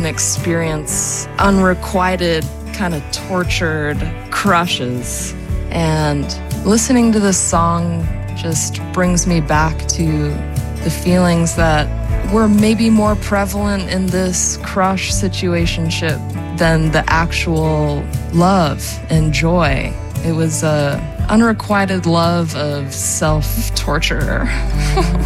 experience unrequited, kind of tortured crushes. And listening to this song just brings me back to the feelings that were maybe more prevalent in this crush situationship than the actual love and joy. It was a unrequited love of self-torture.